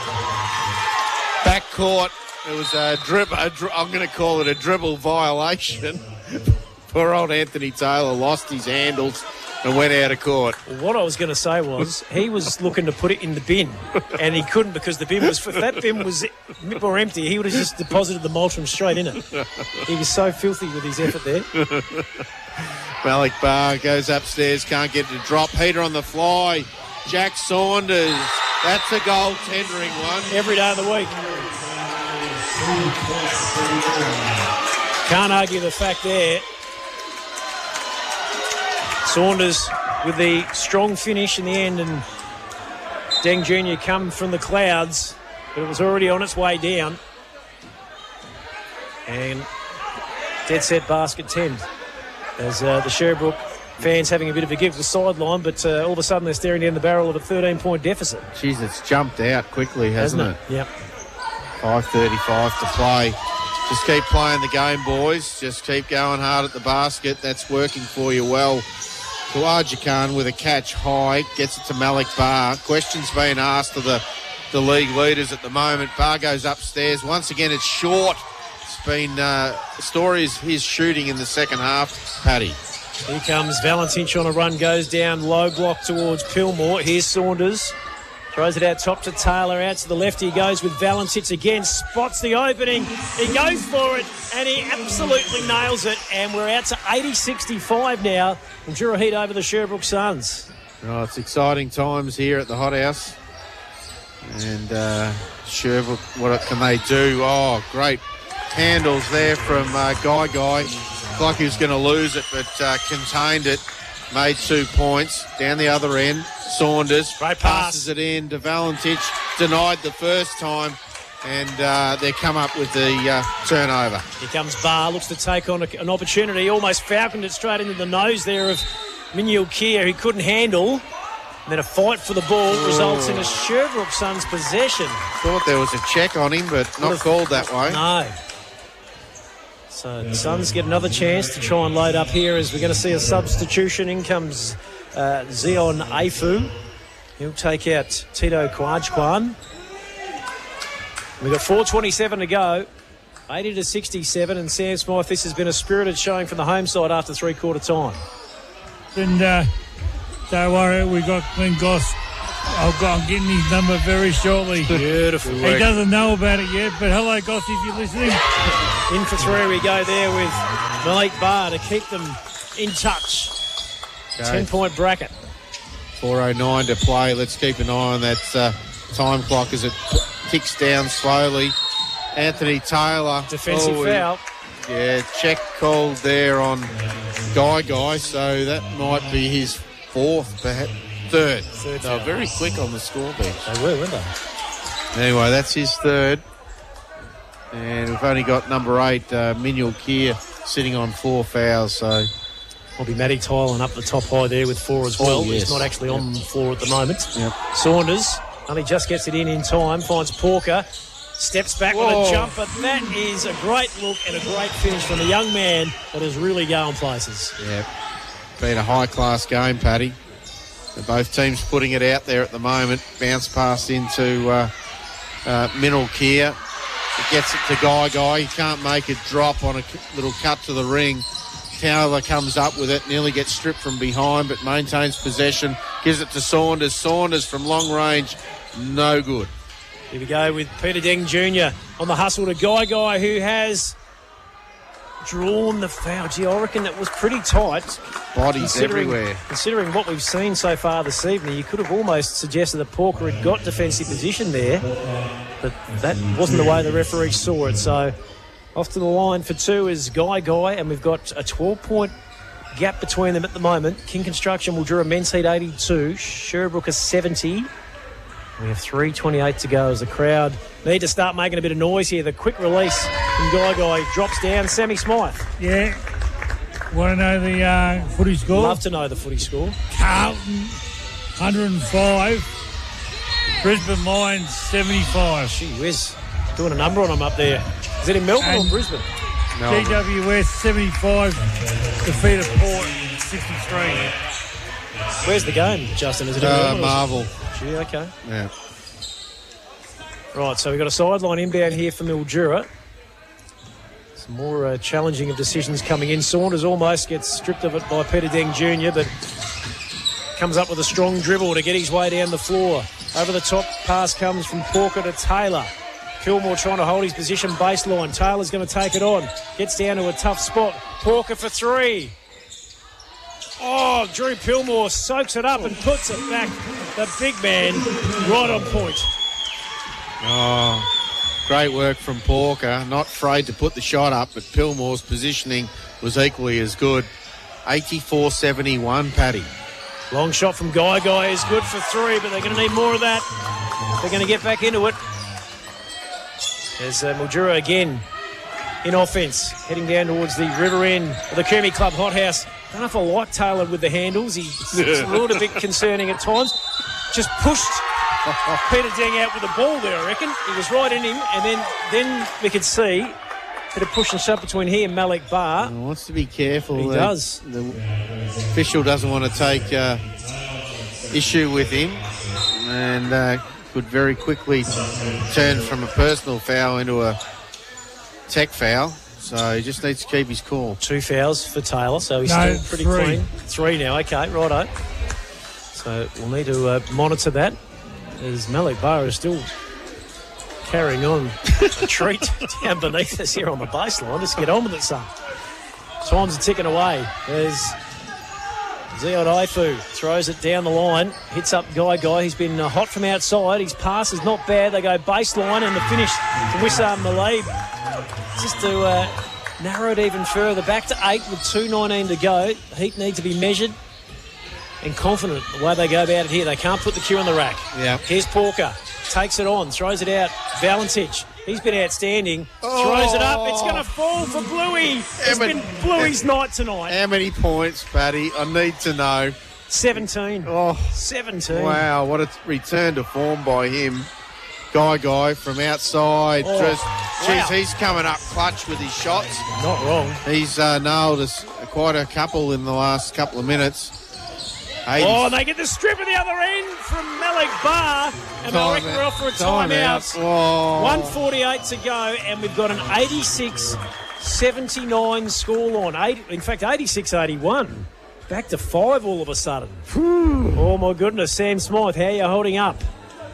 that. Back court, it was a dribble, a dri- I'm going to call it a dribble violation. Poor old Anthony Taylor lost his handles and went out of court. Well, what I was going to say was he was looking to put it in the bin, and he couldn't because the bin was if that bin was more empty, he would have just deposited the Moultram straight in it. He was so filthy with his effort there. Malik Barr goes upstairs, can't get it to drop. Heater on the fly. Jack Saunders. That's a goal tendering one. Every day of the week. Can't argue the fact there. Saunders with the strong finish in the end, and Deng Junior come from the clouds, but it was already on its way down. And dead set basket ten. As uh, the Sherbrooke fans having a bit of a give the sideline, but uh, all of a sudden they're staring down the barrel of a thirteen-point deficit. Jeez, it's jumped out quickly, hasn't, Hasn't it? it? Yep. five thirty-five to play. Just keep playing the game, boys. Just keep going hard at the basket. That's working for you well. Kawaja Khan with a catch high, gets it to Malik Barr. Questions being asked of the, the league leaders at the moment. Barr goes upstairs. Once again, it's short. It's been, uh, the story is his shooting in the second half, Paddy. Here comes Valentich on a run, goes down low block towards Pillmore. Here's Saunders. Throws it out top to Taylor. Out to the left he goes with Valentich again. Spots the opening. He goes for it and he absolutely nails it. And we're out to eighty sixty-five now. Mildura Heat over the Sherbrooke Suns. Oh, it's exciting times here at the Hot House. And uh, Sherbrooke, what can they do? Oh, great handles there from uh, Guy Guy. Looked like he was going to lose it, but uh, contained it. Made two points. Down the other end, Saunders Great pass. passes it in to Valentich. Denied the first time, and uh, they come up with the uh, turnover. Here comes Barr. Looks to take on a, an opportunity. Almost falconed it straight into the nose there of Minyo Kia. He couldn't handle. And then a fight for the ball Oh. results in a Sherbrooke Suns possession. Thought there was a check on him, but not called that way. No. So the Suns get another chance to try and load up here as we're going to see a substitution. In comes uh, Zion Afu. He'll take out Tito Kwajkwan. We've got four twenty-seven to go. eighty to sixty-seven, and Sam Smythe, this has been a spirited showing from the home side after three-quarter time. And uh, don't worry, we got Glenn Goss. I've got, I'm getting his number very shortly. Beautiful He work. doesn't know about it yet, but hello, Goss, if you're listening. In for three we go there with Malik Barr to keep them in touch. Okay. ten-point bracket. four oh nine to play. Let's keep an eye on that uh, time clock as it ticks down slowly. Anthony Taylor. Defensive Oh, foul. Yeah, check called there on Guy Guy, so that might be his fourth, perhaps third. Third They were foul. very quick on the score bench. They were, weren't they? Anyway, that's his third. And we've only got number eight, uh, Minyul Kier, sitting on four fouls. So Will be Matty Tylan up the top high there with four as Oh, well. yes. He's not actually on the floor at the moment. Yep. Saunders only just gets it in in time, finds Porker, steps back with Whoa. a jump, but that is a great look and a great finish from a young man that is really going places. yeah, been a high-class game, Paddy. They're both teams putting it out there at the moment. Bounce pass into uh, uh, Minyul Kier. It gets it to Guy Guy. He can't make it drop on a c- little cut to the ring. Taylor comes up with it, nearly gets stripped from behind, but maintains possession. Gives it to Saunders. Saunders from long range, no good. Here we go with Peter Deng Junior on the hustle to Guy Guy, who has drawn the foul. Gee, I reckon that was pretty tight. Bodies Considering- everywhere. Considering what we've seen so far this evening, you could have almost suggested that Porker had got defensive position there, but that wasn't the way the referee saw it. So off to the line for two is Guy Guy, and we've got a twelve-point gap between them at the moment. King Construction will draw a men's heat eighty-two, Sherbrooke a seventy. We have three twenty-eight to go as the crowd need to start making a bit of noise here. The quick release from Guy Guy drops down. Sammy Smythe. Yeah. Want to know the uh, footy score? Love to know the footy score. Carlton, one hundred five. Brisbane Lions, seventy-five. Gee whiz. Doing a number on them up there. Is it in Melbourne And or Brisbane? G W S, seventy-five. Defeated Port, sixty-three. Where's the game, Justin? Is it in Uh, Melbourne or is it- Marvel. Gee, okay. Yeah. Right, so we've got a sideline inbound here for Mildura. Some more uh, challenging of decisions coming in. Saunders almost gets stripped of it by Peter Deng Junior, but comes up with a strong dribble to get his way down the floor. Over the top, pass comes from Porker to Taylor. Pillmore trying to hold his position baseline. Taylor's going to take it on. Gets down to a tough spot. Porker for three. Oh, Drew Pillmore soaks it up and puts it back. The big man right on point. Oh, great work from Porker. Not afraid to put the shot up, but Pillmore's positioning was equally as good. eighty-four seventy-one, Paddy. Long shot from Guy Guy is good for three, but they're going to need more of that. They're going to get back into it. There's uh, Mildura again in offence, heading down towards the river end of the Coombe Club hothouse. I don't know if I like Taylor with the handles. He's a little bit concerning at times. Just pushed Peter Deng out with the ball there, I reckon. He was right in him, and then, then we could see a bit of push and shove between he and Malik Barr. He wants to be careful. He The- does. The official doesn't want to take uh, issue with him, and uh, could very quickly turn from a personal foul into a tech foul. So he just needs to keep his cool. Two fouls for Taylor, so he's No, still pretty three. clean. Three now, okay, righto. So we'll need to uh, monitor that, as Malik Barr is still carrying on a treat down beneath us here on the baseline. Just get on with it, son. Times are ticking away. There's Zion Aifu, throws it down the line, hits up Guy Guy. He's been uh, hot from outside. His pass is not bad. They go baseline, and the finish to Wissam Malib. Just to uh, narrow it even further, back to eight with two nineteen to go. Heat need to be measured and confident the way they go about it here. They can't put the cue on the rack. Yeah. Here's Porker, takes it on, throws it out. Valentich, he's been outstanding. Throws it up. It's going to fall for Bluey. It's many- been Bluey's night tonight. How many points, Paddy? I need to know. seventeen. Oh, seventeen. wow, what a return to form by him. Guy Guy from outside. Oh, Just, wow. geez, he's coming up clutch with his shots. Not wrong. He's uh, nailed us quite a couple in the last couple of minutes. eighty Oh, and they get the strip at the other end from Malik Barr. And I reckon we're off for a timeout. Oh. one forty-eight to go, and we've got an eighty-six seventy-nine scoreline. Eight, in fact, eighty-six eighty-one. Back to five all of a sudden. Oh, my goodness. Sam Smythe, how are you holding up?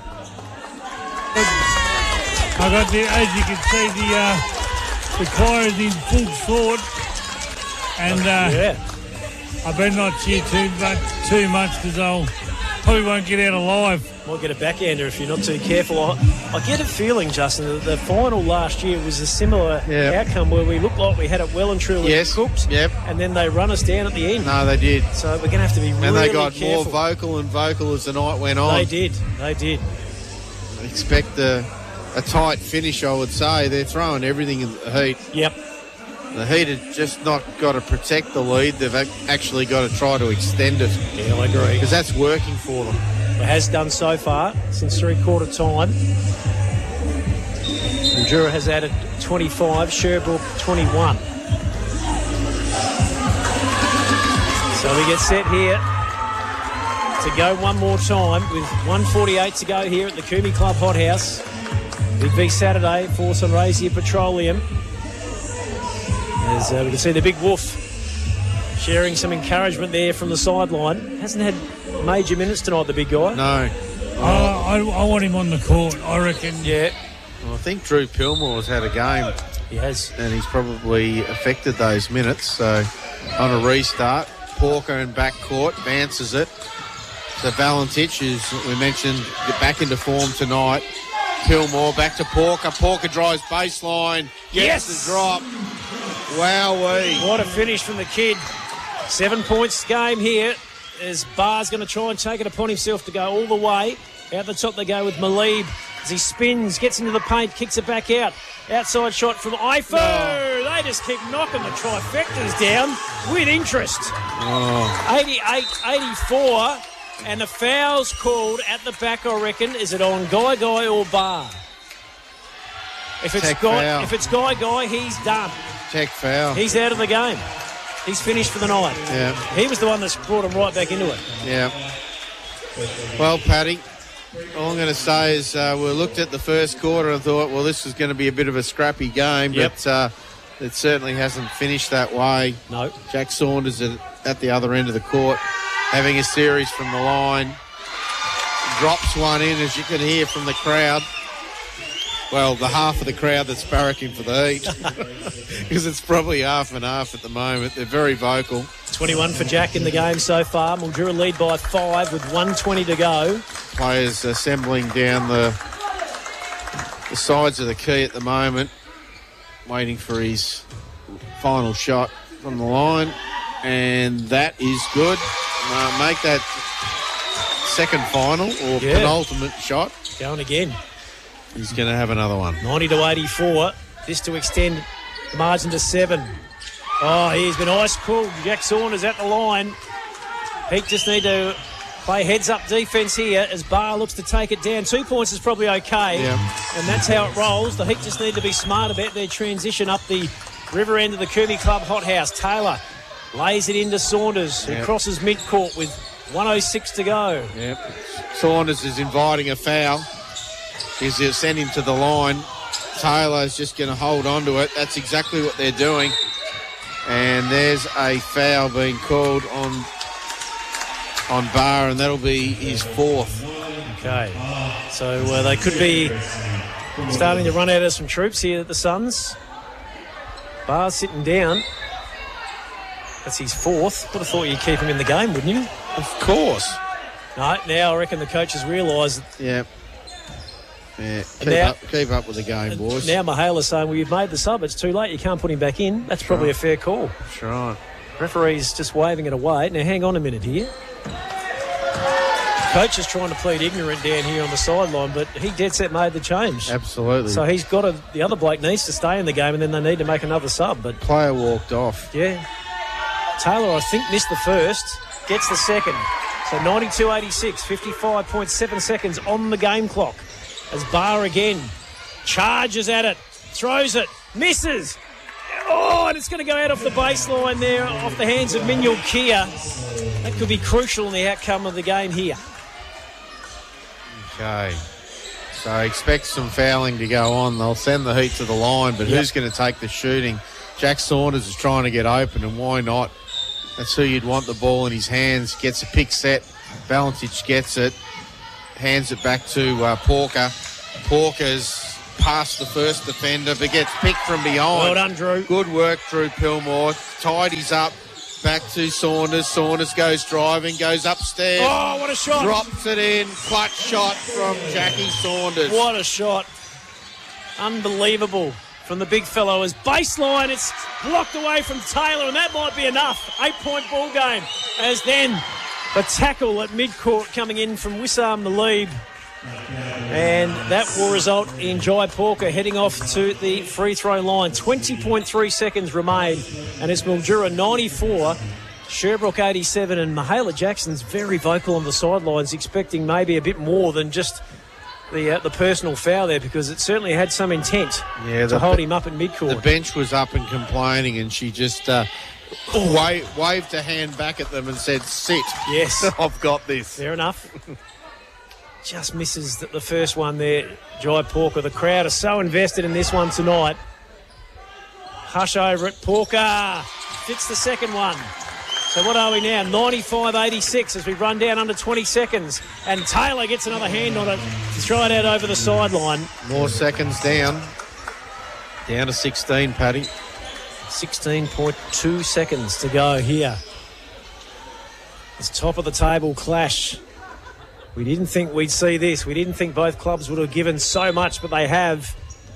I got the, as you can see, the uh, the choir is in full sword, and uh, Yeah. I better not cheer too much, too much because I'll probably won't get out alive. Might get a backhander if you're not too careful. I, I get a feeling, Justin, that the final last year was a similar Yep. outcome where we looked like we had it well and truly Yes. cooked. Yep. And then they run us down at the end. No, they did. So we're going to have to be really And they got careful. more vocal and vocal as the night went on. They did. They did. Expect a, a tight finish, I would say. They're throwing everything in the Heat. Yep. The Heat have just not got to protect the lead. They've ac- actually got to try to extend it. Yeah, I agree. Because that's working for them. It has done so far since three-quarter time. Mildura has added twenty-five, Sherbrooke twenty-one. So we get set here to go one more time with one forty-eight to go here at the Coombe Club Hothouse. Big V Saturday for Sunraysia Petroleum. As uh, we can see the big Wolf sharing some encouragement there from the sideline. Hasn't had major minutes tonight, the big guy. No. Uh, I, I want him on the court, I reckon. Yeah. Well, I think Drew Pillmore's had a game. He has. And he's probably affected those minutes. So on a restart, Porker in backcourt, advances it. So Valentich, as we mentioned, get back into form tonight. Pillmore back to Porker. Porker drives baseline. Gets Yes! the drop. Wowee. What a finish from the kid. Seven points game here as Barr's going to try and take it upon himself to go all the way. Out the top they go with Maleeb as he spins, gets into the paint, kicks it back out. Outside shot from Ifo. Oh. They just keep knocking the trifectas down with interest. Oh. eighty-eight eighty-four, and the foul's called at the back, I reckon. Is it on Guy Guy or Barr? If it's Tech Guy, foul. if it's Guy Guy, he's done. Tech foul. He's out of the game. He's finished for the night. Yeah. He was the one that's brought him right back into it. Yeah. Well, Paddy, all I'm going to say is uh, we looked at the first quarter and thought, well, this is going to be a bit of a scrappy game, Yep. but uh, it certainly hasn't finished that way. No. Jack Saunders at, at the other end of the court, having a series from the line. Drops one in, as you can hear from the crowd. Well, the half of the crowd that's barracking for the Heat. Because it's probably half and half at the moment. They're very vocal. twenty-one for Jack in the game so far. Mildura lead by five with one twenty to go. Players assembling down the the sides of the key at the moment, waiting for his final shot from the line, and that is good. Uh, make that second final or Yeah. penultimate shot. Going again. He's going to have another one. ninety to eighty-four. This to extend the margin to seven. Oh, he's been ice cool. Jack Saunders at the line. Heat just need to play heads-up defence here as Barr looks to take it down. Two points is probably okay. Yeah. And that's how it rolls. The Heat just need to be smart about their transition up the river end of the Coombe Club hothouse. Taylor lays it into Saunders, who Yep. crosses mid-court with one oh six to go. Yep. Saunders is inviting a foul. He's going to send him to the line. Taylor's just going to hold on to it. That's exactly what they're doing. And there's a foul being called on on Barr, and that'll be his fourth. Okay. So uh, they could be starting to run out of some troops here at the Suns. Barr's sitting down. That's his fourth. Would have thought you'd keep him in the game, wouldn't you? Of course. No, now I reckon the coaches realise. Yeah. Yeah, keep, now- up, keep up with the game, boys. Now Mahala's saying, well, you've made the sub. It's too late. You can't put him back in. That's probably right. a fair call. That's right. Referee's just waving it away. Now, hang on a minute here. Coach is trying to plead ignorant down here on the sideline, but he dead set made the change. Absolutely. So he's got to, the other bloke needs to stay in the game, and then they need to make another sub. But Player walked off. yeah, Taylor, I think, missed the first, gets the second. So ninety-two eighty-six, fifty-five point seven seconds on the game clock. As Barr again charges at it, throws it, misses. Oh, and it's going to go out off the baseline there, off the hands of Minyul Kia. That could be crucial in the outcome of the game here. Okay. So expect some fouling to go on. They'll send the Heat to the line, but Yep. who's going to take the shooting? Jack Saunders is trying to get open, and why not? That's who you'd want the ball in his hands. Gets a pick set. Valentich gets it. Hands it back to uh, Porker. Porker's past the first defender, but gets picked from behind. Well done, Drew. Good work, Drew Pillmore. Tidies up. Back to Saunders. Saunders goes driving, goes upstairs. Oh, what a shot. Drops it in. Clutch shot from Jackie Saunders. What a shot. Unbelievable from the big fellow. As baseline, it's blocked away from Taylor, and that might be enough. Eight-point ball game. As then the tackle at mid-court coming in from Wissam Nalib. And that will result in Jai Porker heading off to the free throw line. twenty point three seconds remain, and it's Mildura ninety-four, Sherbrooke eighty-seven, and Michaela Jackson's very vocal on the sidelines, expecting maybe a bit more than just the uh, the personal foul there, because it certainly had some intent yeah, to hold him up at midcourt. The bench was up and complaining, and she just uh, wa- waved her hand back at them and said, sit. Yes. I've got this. Fair enough. Just misses the, the first one there, Jai Porker. The crowd are so invested in this one tonight. Hush over it. Porker fits the second one. So what are we now? ninety-five eighty-six as we run down under twenty seconds. And Taylor gets another hand on it to throw it out over the sideline. More seconds down. Down to sixteen, Paddy. sixteen point two seconds to go here. It's top of the table clash. We didn't think we'd see this. We didn't think both clubs would have given so much, but they have.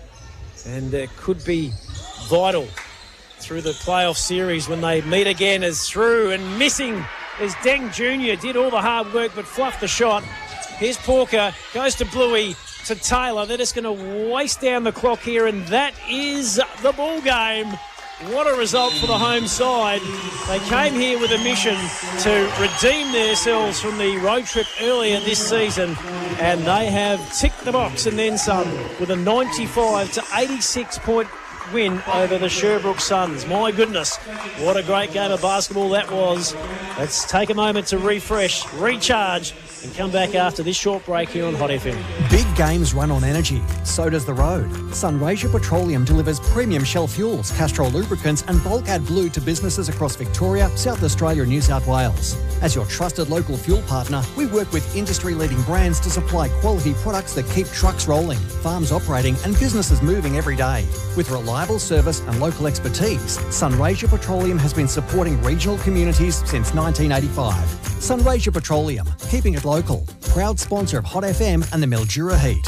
And it could be vital through the playoff series when they meet again, as through and missing as Deng Junior did all the hard work but fluffed the shot. Here's Porker, goes to Bluey, to Taylor. They're just going to waste down the clock here, and that is the ball game. What a result for the home side. They came here with a mission to redeem themselves from the road trip earlier this season, and they have ticked the box and then some with a ninety-five to eighty-six point win over the Sherbrooke Suns. My goodness, what a great game of basketball that was. Let's take a moment to refresh, recharge, and come back after this short break here on Hot F M. Big games run on energy. So does the road. Sunraysia Petroleum delivers premium Shell fuels, Castrol lubricants and Bulkad Blue to businesses across Victoria, South Australia and New South Wales. As your trusted local fuel partner, we work with industry-leading brands to supply quality products that keep trucks rolling, farms operating and businesses moving every day. With reliable service and local expertise, Sunraysia Petroleum has been supporting regional communities since nineteen eighty-five. Sunraysia Petroleum, keeping it local. Proud sponsor of Hot F M and the Mildura Heat.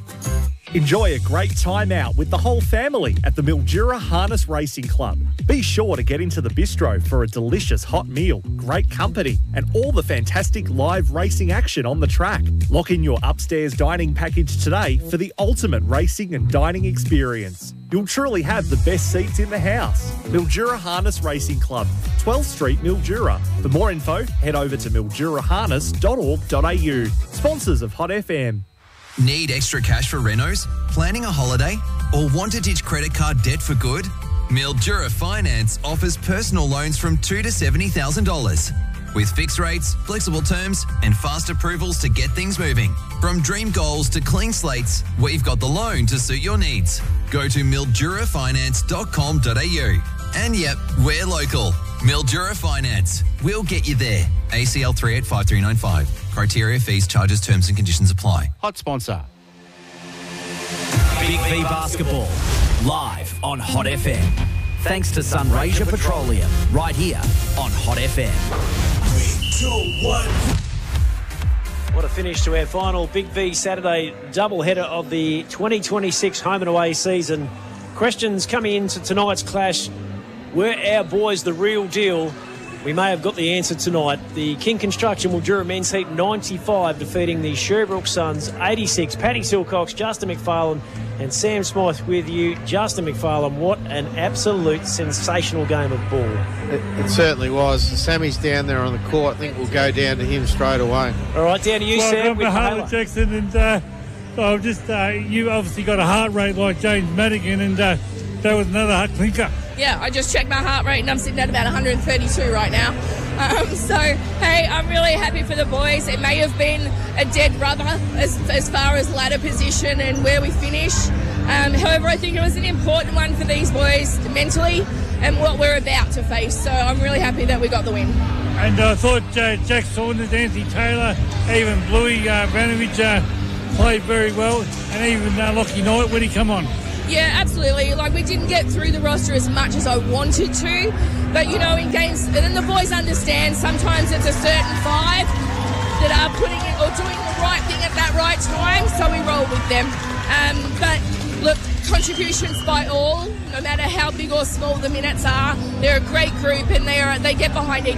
Enjoy a great time out with the whole family at the Mildura Harness Racing Club. Be sure to get into the bistro for a delicious hot meal, great company, and all the fantastic live racing action on the track. Lock in your upstairs dining package today for the ultimate racing and dining experience. You'll truly have the best seats in the house. Mildura Harness Racing Club, twelfth Street, Mildura. For more info, head over to mildura harness dot org dot a u. Sponsors of Hot F M. Need extra cash for renos? Planning a holiday? Or want to ditch credit card debt for good? Mildura Finance offers personal loans from two thousand to seventy thousand dollars. With fixed rates, flexible terms and fast approvals to get things moving. From dream goals to clean slates, we've got the loan to suit your needs. Go to mildura finance dot com dot a u. And yep, we're local. Mildura Finance. We'll get you there. A C L three eight five three nine five. Criteria, fees, charges, terms and conditions apply. Hot sponsor. Big V Basketball, live on Hot F M. Thanks to Sunraysia Petroleum, right here on Hot F M. Three, two, one. What a finish to our final Big V Saturday doubleheader of the twenty twenty-six home and away season. Questions coming into tonight's clash. Were our boys the real deal? We may have got the answer tonight. The King Construction Mildura men's heat ninety-five defeating the Sherbrooke Suns eighty-six. Paddy Silcox, Justin McFarlane and Sam Smythe with you. Justin McFarlane, what an absolute sensational game of ball. It, it certainly was. Sammy's down there on the court. I think we'll go down to him straight away. All right, down to you, well, Sam. Well, Michaela Jackson, and uh, I've just uh, you obviously got a heart rate like James Madigan, and uh, that was another hot clinker. Yeah, I just checked my heart rate and I'm sitting at about one hundred thirty-two right now. Um, so, hey, I'm really happy for the boys. It may have been a dead rubber as, as far as ladder position and where we finish. Um, however, I think it was an important one for these boys mentally and what we're about to face. So I'm really happy that we got the win. And I uh, thought uh, Jack Saunders, Anthony Taylor, even Bluey uh, Vanovich uh, played very well, and even uh, Lockie Knight when he come on. Yeah, absolutely. Like, we didn't get through the roster as much as I wanted to, but, you know, in games, and then the boys understand sometimes it's a certain five that are putting it or doing the right thing at that right time, so we roll with them. Um, but, look, contributions by all, no matter how big or small the minutes are, they're a great group and they are they get behind each